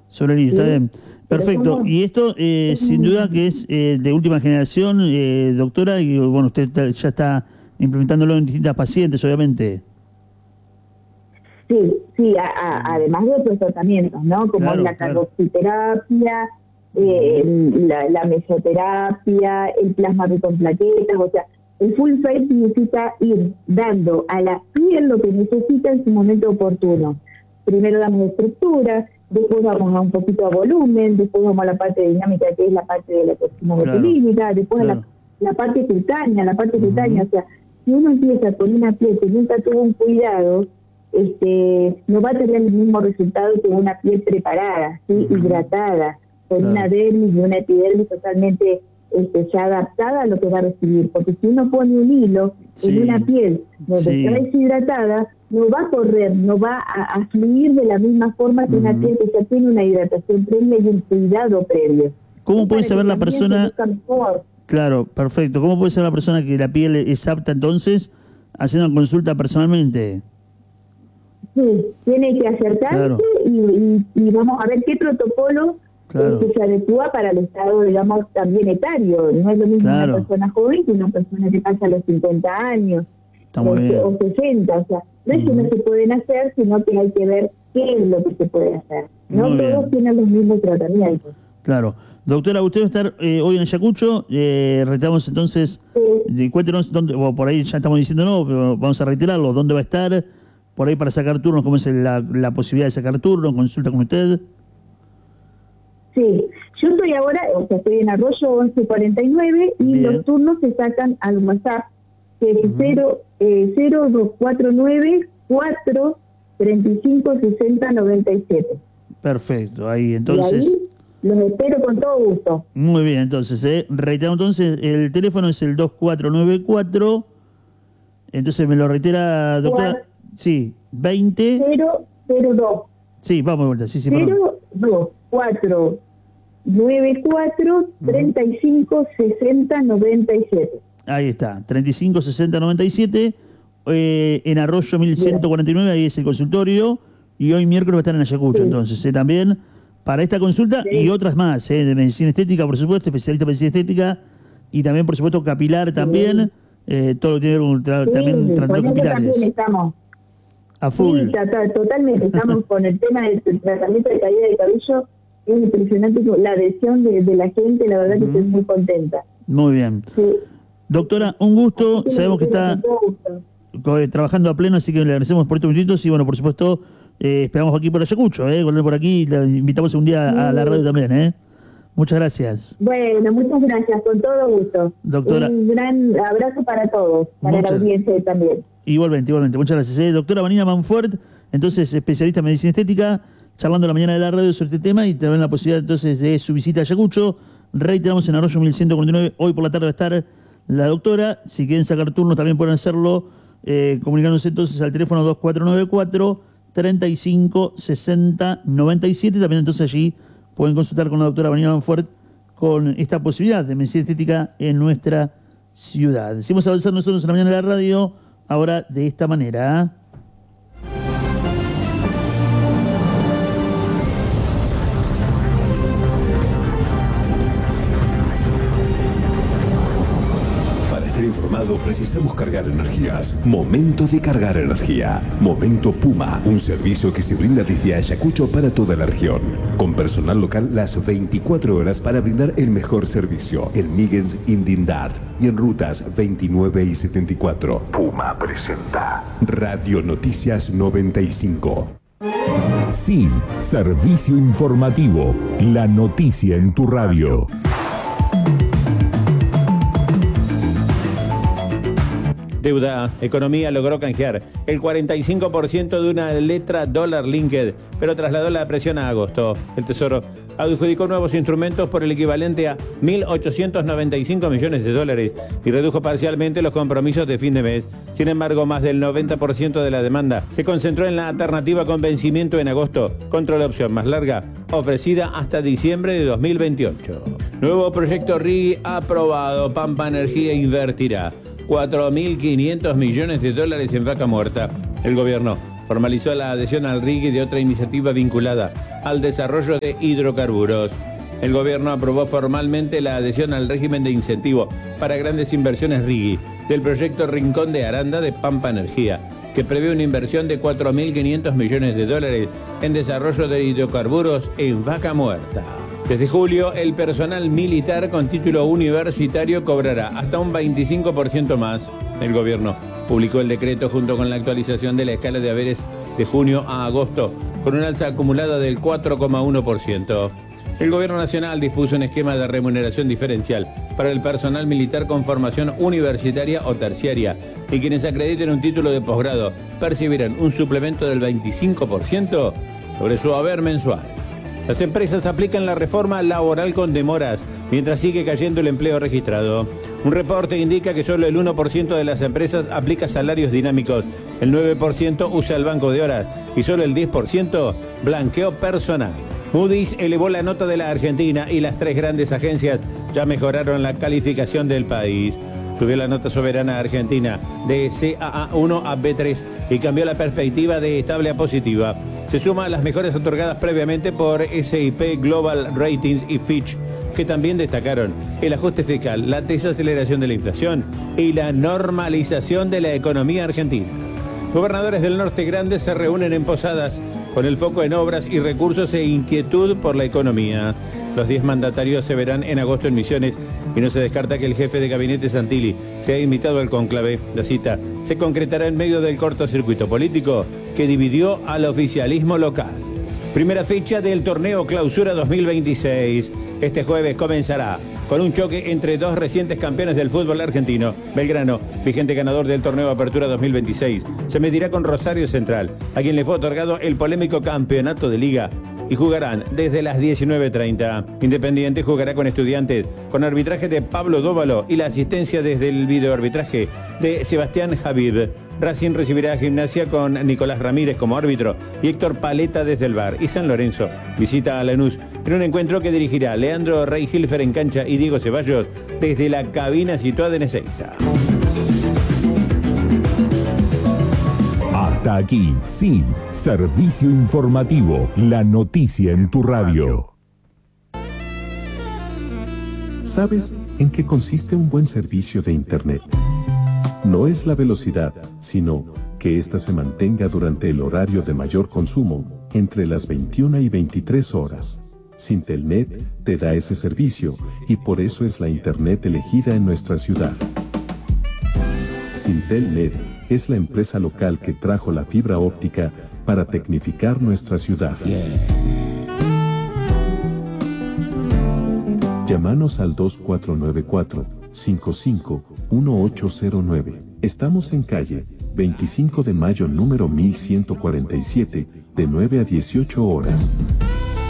Sobre el hilo, está ¿sí? bien. Pero Perfecto. somos- Y esto, sin duda que es de última generación, doctora, y bueno, usted ya está implementándolo en distintas pacientes, obviamente. Sí, sí, además de otros tratamientos, ¿no? Como es Claro, la claro. carboxiterapia, Ujú. la mesoterapia, el plasma rico en plaquetas, o sea, el full face significa ir dando a la piel lo que necesita en su momento oportuno. Primero damos estructura, después vamos a un poquito a volumen, después vamos a la parte dinámica, que es la parte de la toxina Claro, botulínica, después a claro. la parte cutánea, Ujú. o sea, si uno empieza con una piel que nunca tuvo un cuidado, no va a tener el mismo resultado que una piel preparada, ¿sí? Ujú. Hidratada, con una Claro. dermis y una epidermis totalmente ya adaptada a lo que va a recibir. Porque si uno pone un hilo en una Sí, piel donde está sí. deshidratada, no va a correr, no va a fluir de la misma forma que una Ujú. piel que ya tiene una hidratación previa y un cuidado previo. ¿Cómo Es puede para que saber la también se persona? luzca mejor. Claro, perfecto. ¿Cómo puede saber la persona que la piel es apta entonces haciendo una consulta personalmente? Sí, tiene que acercarse Claro, y vamos a ver qué protocolo claro, se adecua para el estado, digamos, también etario. No es lo mismo una claro. persona joven que una persona que pasa los 50 años Está muy o bien. 60. O sea, no es que no Ujú. se pueden hacer, sino que hay que ver qué es lo que se puede hacer. No Muy todos bien, tienen los mismos tratamientos. claro. Doctora, usted va a estar hoy en Ayacucho. Reiteramos entonces, cuéntenos dónde, o por ahí ya estamos diciendo no, pero vamos a reiterarlo, dónde va a estar, por ahí para sacar turnos, cómo es la posibilidad de sacar turnos, consulta con usted. Sí, yo estoy ahora, o sea, estoy en Arroyo 1149 y los Bien. turnos se sacan al WhatsApp, que es Ujú. 0249 4 35 60 97. Perfecto, ahí Y entonces. ahí los espero con todo gusto. Muy bien, entonces, reiteramos entonces, el teléfono es el 2494. Entonces me lo reitera, doctora. Sí, 20. 002 Sí, vamos de vuelta, sí, sí, perdón. 02 4 94 Ujú. 35 60 97. Ahí está, 35 60 97, en Arroyo Bien, 1149, ahí es el consultorio, y hoy miércoles va a estar en Ayacucho, sí, entonces, también para esta consulta y sí, otras más, de medicina estética, por supuesto, especialista en medicina estética, y también, por supuesto, capilar también, sí. todo lo que tiene que ver con también Sí, con tratamientos eso también capilares, estamos. a Sí, full. totalmente. Estamos con el tema del tratamiento de caída de cabello. Es impresionante la adhesión de la gente. La verdad que estoy Ujú. muy contenta. Muy bien. Sí, sí, Doctora, sí. un Así gusto, que los sabemos que espero está con todo gusto. trabajando a pleno, así que le agradecemos por estos minutitos y bueno, por supuesto, esperamos aquí por Ayacucho, volver por aquí, la invitamos un día a la radio Sí. también, Muchas gracias. Bueno, muchas gracias. Con todo gusto. Doctora, Un gran abrazo para todos, para la muchas, audiencia también. igualmente, igualmente, muchas gracias. Doctora Vanina Manfort, entonces especialista en medicina estética, charlando la mañana de la radio sobre este tema y también la posibilidad entonces de su visita a Ayacucho. Reiteramos en Arroyo 1149, hoy por la tarde va a estar la doctora. Si quieren sacar turnos también pueden hacerlo, comunicándose entonces al teléfono 2494 35 60 97. También entonces allí pueden consultar con la doctora Vanina Manfort con esta posibilidad de medicina estética en nuestra ciudad. Decimos avanzar nosotros en la mañana de la radio, ahora de esta manera. Para estar informado precisamos cargar energías. Momento de cargar energía. Momento Puma, un servicio que se brinda desde Ayacucho para toda la región. Con personal local las 24 horas para brindar el mejor servicio. En Migens, Indindart y en rutas 29 y 74. Puma presenta Radio Noticias 95. Sí, servicio informativo. La noticia en tu radio. Deuda, economía logró canjear el 45% de una letra dólar linked, pero trasladó la presión a agosto. El Tesoro adjudicó nuevos instrumentos por el equivalente a 1.895 millones de dólares y redujo parcialmente los compromisos de fin de mes. Sin embargo, más del 90% de la demanda se concentró en la alternativa con vencimiento en agosto, contra la opción más larga, ofrecida hasta diciembre de 2028. Nuevo proyecto RIGI aprobado. Pampa Energía invertirá 4.500 millones de dólares en Vaca Muerta. El gobierno formalizó la adhesión al RIGI de otra iniciativa vinculada al desarrollo de hidrocarburos. El gobierno aprobó formalmente la adhesión al régimen de incentivo para grandes inversiones RIGI del proyecto Rincón de Aranda de Pampa Energía, que prevé una inversión de 4.500 millones de dólares en desarrollo de hidrocarburos en Vaca Muerta. Desde julio, el personal militar con título universitario cobrará hasta un 25% más. El gobierno publicó el decreto junto con la actualización de la escala de haberes de junio a agosto, con una alza acumulada del 4,1%. El gobierno nacional dispuso un esquema de remuneración diferencial para el personal militar con formación universitaria o terciaria, y quienes acrediten un título de posgrado percibirán un suplemento del 25% sobre su haber mensual. Las empresas aplican la reforma laboral con demoras, mientras sigue cayendo el empleo registrado. Un reporte indica que solo el 1% de las empresas aplica salarios dinámicos, el 9% usa el banco de horas y solo el 10% blanqueo personal. Moody's elevó la nota de la Argentina y las tres grandes agencias ya mejoraron la calificación del país. Subió la nota soberana argentina de CAA1 a B3 y cambió la perspectiva de estable a positiva. Se suma a las mejores otorgadas previamente por S&P Global Ratings y Fitch, que también destacaron el ajuste fiscal, la desaceleración de la inflación y la normalización de la economía argentina. Gobernadores del norte grandes se reúnen en Posadas con el foco en obras y recursos e inquietud por la economía. Los 10 mandatarios se verán en agosto en Misiones y no se descarta que el jefe de gabinete Santilli sea invitado al cónclave. La cita se concretará en medio del cortocircuito político que dividió al oficialismo local. Primera fecha del torneo Clausura 2026. Este jueves comenzará con un choque entre dos recientes campeones del fútbol argentino. Belgrano, vigente ganador del torneo Apertura 2026, se medirá con Rosario Central, a quien le fue otorgado el polémico campeonato de liga, y jugarán desde las 19:30. Independiente jugará con Estudiantes, con arbitraje de Pablo Dóvalo y la asistencia desde el videoarbitraje de Sebastián Javib. Racing recibirá a Gimnasia con Nicolás Ramírez como árbitro y Héctor Paleta desde el VAR. Y San Lorenzo visita a Lanús en un encuentro que dirigirá Leandro Rey Hilfer en cancha y Diego Ceballos desde la cabina situada en Ezeiza. Hasta aquí, sí, servicio informativo, la noticia en tu radio. ¿Sabes en qué consiste un buen servicio de Internet? No es la velocidad, sino que ésta se mantenga durante el horario de mayor consumo, entre las 21 y 23 horas. Sintelnet te da ese servicio, y por eso es la Internet elegida en nuestra ciudad. Sintelnet es la empresa local que trajo la fibra óptica para tecnificar nuestra ciudad. Llámanos al 2494-551809. Estamos en calle 25 de mayo número 1147, de 9 a 18 horas.